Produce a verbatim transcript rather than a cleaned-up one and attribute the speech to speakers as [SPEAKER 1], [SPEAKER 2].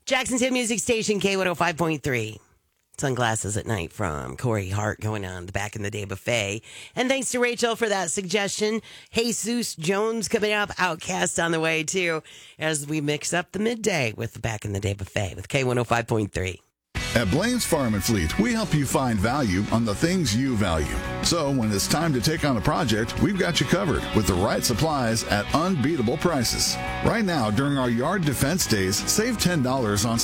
[SPEAKER 1] Jackson's Hit Music Station, K one oh five point three. Sunglasses at Night from Corey Hart going on the Back in the Day buffet. And thanks to Rachel for that suggestion. Jesus Jones coming up, Outcast on the way too, as we mix up the midday with the Back in the Day buffet with K one oh five point three.
[SPEAKER 2] At Blaine's Farm and Fleet, we help you find value on the things you value. So when it's time to take on a project, we've got you covered with the right supplies at unbeatable prices. Right now, during our Yard Defense Days, save ten dollars on